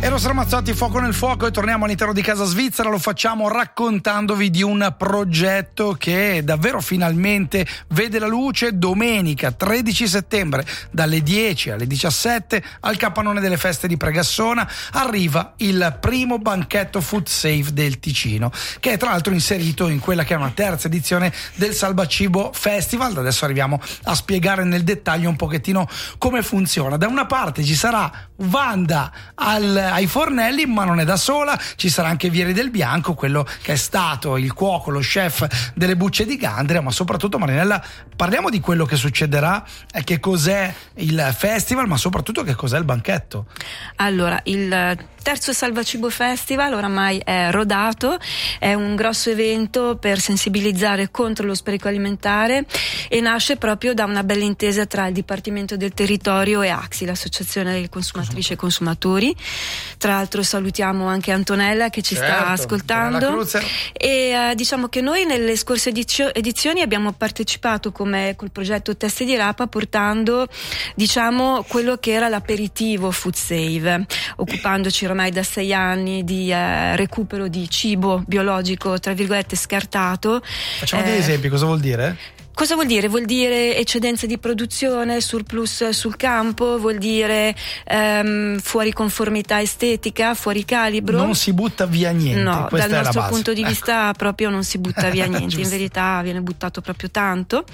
Eros Ramazzotti, Fuoco nel Fuoco, e torniamo all'interno di Casa Svizzera. Lo facciamo raccontandovi di un progetto che davvero finalmente vede la luce domenica 13 settembre dalle 10 alle 17 al Capannone delle Feste di Pregassona. Arriva il primo banchetto food safe del Ticino, che è tra l'altro inserito in quella che è una terza edizione del Salvacibo Festival. Adesso arriviamo a spiegare nel dettaglio un pochettino come funziona. Da una parte ci sarà Wanda ai fornelli, ma non è da sola, ci sarà anche Vieri del Bianco, quello che è stato il cuoco, lo chef delle bucce di Gandria. Ma soprattutto, Marinella, parliamo di quello che succederà, che cos'è il festival, ma soprattutto che cos'è il banchetto. Allora, il terzo Salvacibo Festival oramai è rodato, è un grosso evento per sensibilizzare contro lo spreco alimentare e nasce proprio da una bella intesa tra il Dipartimento del Territorio e AXI, l'Associazione delle Consumatrici e Consumatori. Tra l'altro salutiamo anche Antonella che ci sta ascoltando, e diciamo che noi nelle scorse edizioni abbiamo partecipato come col progetto Teste di Rapa, portando diciamo quello che era l'aperitivo Food Save, occupandoci ormai da 6 anni di recupero di cibo biologico tra virgolette scartato. Facciamo degli esempi, cosa vuol dire? Cosa vuol dire? Vuol dire eccedenza di produzione, surplus sul campo, vuol dire fuori conformità estetica, fuori calibro. Non si butta via niente. No, questa dal è nostro la base. punto di vista proprio non si butta via niente, in verità viene buttato proprio tanto.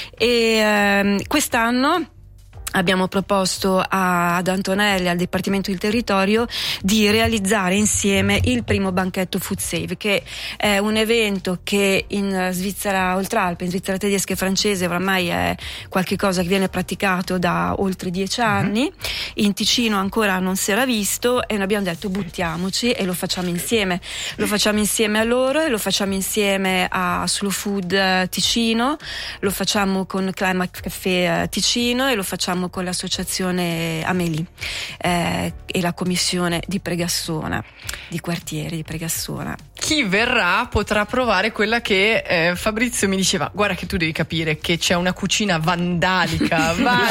E quest'anno abbiamo proposto ad Antonelli, al Dipartimento del Territorio, di realizzare insieme il primo banchetto Food Save, che è un evento che in Svizzera Oltralpe, in Svizzera tedesca e francese, oramai è qualche cosa che viene praticato da oltre 10 anni. In Ticino ancora non si era visto, e noi abbiamo detto buttiamoci e lo facciamo insieme. Lo facciamo insieme a loro e lo facciamo insieme a Slow Food Ticino, lo facciamo con Climate Café Ticino e lo facciamo con l'associazione Amélie e la commissione di Pregassona, di quartiere di Pregassona. Chi verrà potrà provare quella che Fabrizio mi diceva: guarda che tu devi capire che c'è una cucina vandalica.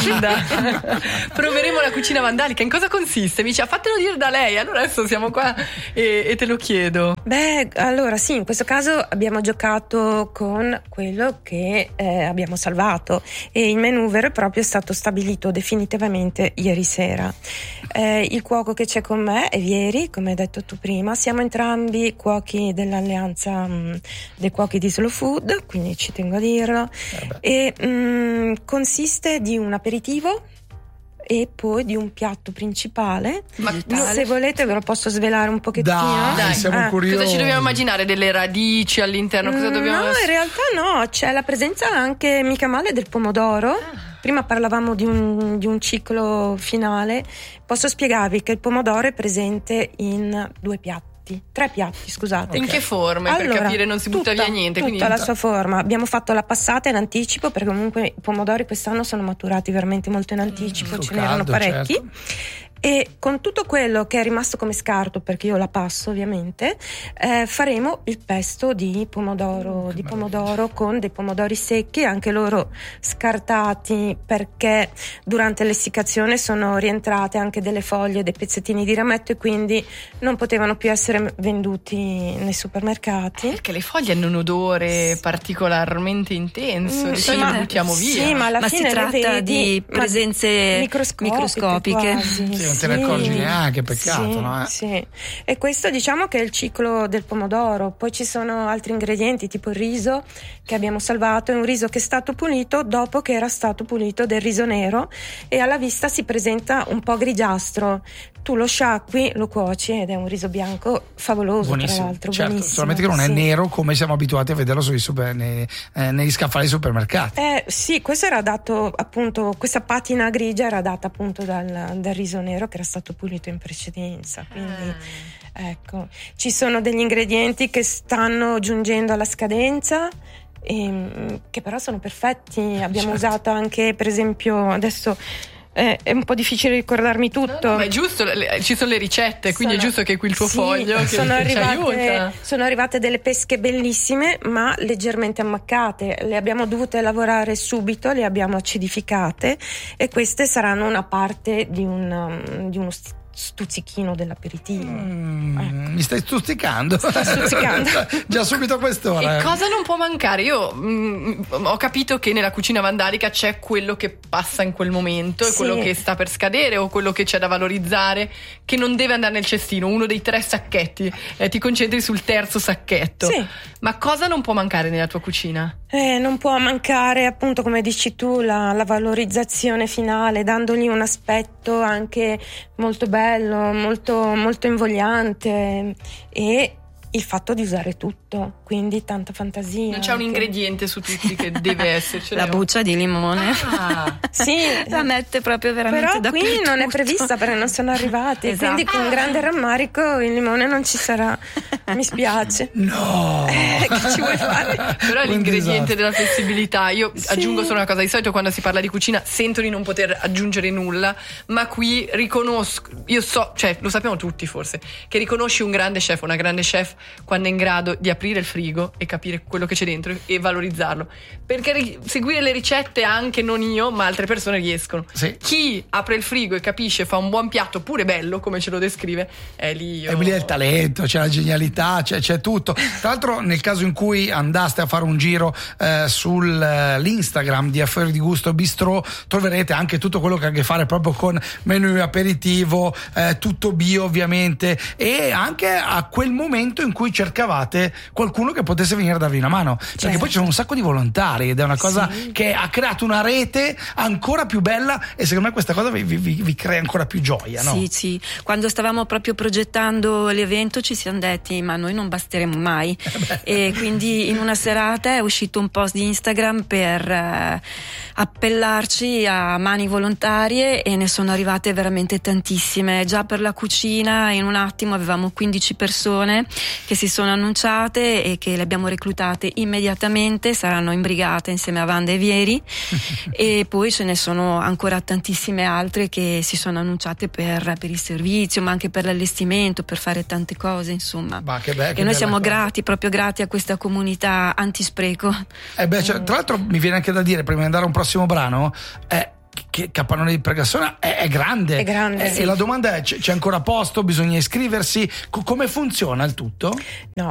Proveremo la cucina vandalica. In cosa consiste? Mi diceva: fatelo dire da lei. Allora adesso siamo qua e te lo chiedo. Beh, allora sì, in questo caso abbiamo giocato con quello che abbiamo salvato, e il menù vero e proprio è stato stabilito definitivamente ieri sera. Il cuoco che c'è con me è Vieri, come hai detto tu prima. Siamo entrambi cuochi dell'alleanza dei cuochi di Slow Food, quindi ci tengo a dirlo. E consiste di un aperitivo e poi di un piatto principale. Ma se volete ve lo posso svelare un pochettino. Dai, siamo curiosi. Cosa ci dobbiamo immaginare? Delle radici all'interno? Cosa dobbiamo... No, in realtà no, c'è la presenza anche mica male del pomodoro. Prima parlavamo di un ciclo finale. Posso spiegarvi che il pomodoro è presente in 3 piatti, scusate. In che forme? Allora, per capire non si butta via niente. Tutta la sua forma. Abbiamo fatto la passata in anticipo, perché comunque i pomodori quest'anno sono maturati veramente molto in anticipo, ce n'erano parecchi. Certo. E con tutto quello che è rimasto come scarto, perché io la passo ovviamente, faremo il pesto di pomodoro, con dei pomodori secchi, anche loro scartati, perché durante l'essiccazione sono rientrate anche delle foglie, dei pezzettini di rametto, e quindi non potevano più essere venduti nei supermercati. Perché le foglie hanno un odore particolarmente intenso, di solito le buttiamo via. Sì, ma alla fine si tratta di presenze microscopiche. Quasi. Non te ne accorgi neanche, peccato, no? Sì. E questo diciamo che è il ciclo del pomodoro. Poi ci sono altri ingredienti, tipo il riso che abbiamo salvato. È un riso che è stato pulito dopo che era stato pulito del riso nero, e alla vista si presenta un po' grigiastro. Tu lo sciacqui, lo cuoci ed è un riso bianco favoloso. Buonissimo. Tra l'altro, certo, buonissimo. solamente che non è nero come siamo abituati a vederlo negli scaffali dei supermercati. Sì, questo era dato appunto, questa patina grigia era data appunto dal riso nero che era stato pulito in precedenza. Quindi ecco, ci sono degli ingredienti che stanno giungendo alla scadenza, che però sono perfetti. Abbiamo usato anche, per esempio, adesso è un po' difficile ricordarmi tutto. No, ma è giusto, ci sono le ricette, quindi è giusto che qui il tuo foglio che ci aiuta. Sono arrivate delle pesche bellissime, ma leggermente ammaccate. Le abbiamo dovute lavorare subito, le abbiamo acidificate, e queste saranno una parte di uno stuzzichino dell'aperitivo. Mi stai stuzzicando. Già subito a quest'ora. E cosa non può mancare? Io ho capito che nella cucina vandalica c'è quello che passa in quel momento, e quello che sta per scadere, o quello che c'è da valorizzare, che non deve andare nel cestino, uno dei 3 sacchetti, ti concentri sul terzo sacchetto. Sì. Ma cosa non può mancare nella tua cucina? Non può mancare, appunto, come dici tu, la valorizzazione finale, dandogli un aspetto anche molto bello, molto, molto invogliante, e il fatto di usare tutto, quindi tanta fantasia. Non c'è un ingrediente su tutti che deve esserci. La buccia di limone. Sì, la mette proprio veramente però qui non è prevista perché non sono arrivati. Esatto. Quindi con grande rammarico il limone non ci sarà. Mi spiace. No, che ci vuoi fare? Però è l'ingrediente della flessibilità. Io aggiungo solo una cosa: di solito quando si parla di cucina sento di non poter aggiungere nulla, ma qui riconosco, io so, cioè lo sappiamo tutti forse, che riconosci un grande chef, una grande chef, quando è in grado di aprire il frigo e capire quello che c'è dentro e valorizzarlo, perché seguire le ricette, anche non io ma altre persone riescono. Chi apre il frigo e capisce, fa un buon piatto pure bello come ce lo descrive, è lì. E lì è il talento, c'è la genialità, c'è tutto. Tra l'altro, nel caso in cui andaste a fare un giro sull'Instagram di Affari di Gusto Bistro, troverete anche tutto quello che ha a che fare proprio con menù aperitivo, tutto bio ovviamente, e anche a quel momento in cui cercavate qualcuno che potesse venire a darvi una mano, perché poi c'è un sacco di volontari ed è una cosa che ha creato una rete ancora più bella, e secondo me questa cosa vi crea ancora più gioia, no? Sì, quando stavamo proprio progettando l'evento ci siamo detti ma noi non basteremo mai, e quindi in una serata è uscito un post di Instagram per appellarci a mani volontarie, e ne sono arrivate veramente tantissime. Già per la cucina in un attimo avevamo 15 persone che si sono annunciate e che le abbiamo reclutate immediatamente, saranno in brigata insieme a Wanda e Vieri e poi ce ne sono ancora tantissime altre che si sono annunciate per il servizio, ma anche per l'allestimento, per fare tante cose, insomma. E noi siamo proprio grati a questa comunità antispreco. Tra l'altro mi viene anche da dire, prima di andare a un prossimo brano, che Capannone di Pregassona è grande. È grande, E la domanda è: c'è ancora posto? Bisogna iscriversi? Come funziona il tutto? No,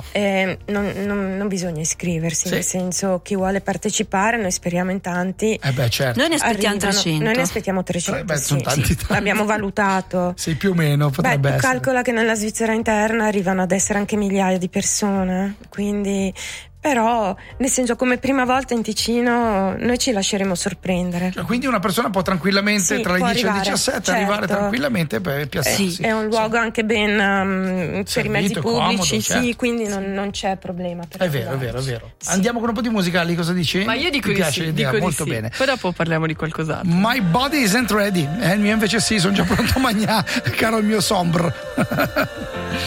non bisogna iscriversi, nel senso, chi vuole partecipare, noi speriamo in tanti. Certo. Noi ne aspettiamo 300. Noi ne aspettiamo 300. Sono tanti. L'abbiamo valutato. Sì, più o meno potrebbe essere. Calcola che nella Svizzera interna arrivano ad essere anche migliaia di persone, quindi. Però, nel senso, come prima volta in Ticino noi ci lasceremo sorprendere. Quindi una persona può tranquillamente tra le 10 e le 17 arrivare tranquillamente per piazzarsi. È un luogo anche ben per i mezzi pubblici, comodo, quindi non c'è problema. È vero. Sì. Andiamo con un po' di musica, Ali, cosa dici? Ma io dico Ti di piace l'idea? Molto bene. Poi dopo parliamo di qualcos'altro. My body isn't ready. Il mio invece sì, sono già pronto a mangiare, caro il mio sombre.